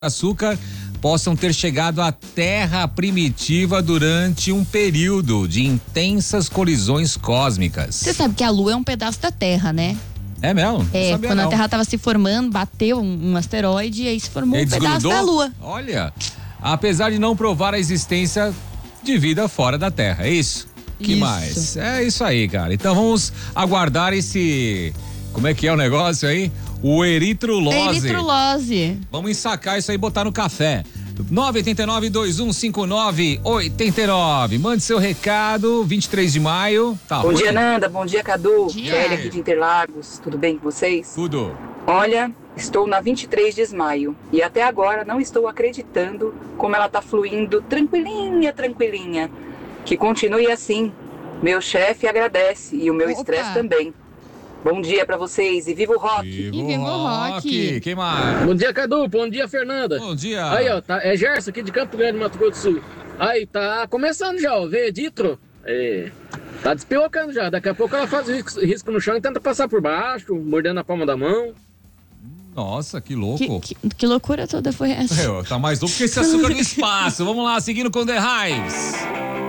açúcar possam ter chegado à Terra primitiva durante um período de intensas colisões cósmicas. Você sabe que a Lua é um pedaço da Terra, né? É mesmo? É, quando a Terra estava se formando, bateu um asteroide e aí se formou um pedaço da Lua. Olha, apesar de não provar a existência de vida fora da Terra, é isso? Que mais? É isso aí, cara. Então vamos aguardar esse... Como é que é o negócio aí? O eritrulose. Eritrulose. Vamos ensacar isso aí e botar no café. 989-2159-89. Mande seu recado, 23 de maio. Tá, bom dia, Nanda. Bom dia, Cadu. Kelly aqui de Interlagos. Tudo bem com vocês? Tudo. Olha, estou na 23 de maio e até agora não estou acreditando como ela tá fluindo tranquilinha, tranquilinha. Que continue assim. Meu chefe agradece e o meu estresse também. Bom dia pra vocês e viva o rock! Viva o rock! Quem mais? Bom dia, Cadu. Bom dia, Fernanda. Bom dia. Aí, ó, é Gerson aqui de Campo Grande, Mato Grosso do Sul. Aí, tá começando já, ó, Veeditro. Tá despirocando já. Daqui a pouco ela faz risco no chão e tenta passar por baixo, mordendo a palma da mão. Nossa, que louco. Que loucura toda foi essa? Tá mais louco que esse açúcar no espaço. Vamos lá, seguindo com The Hives.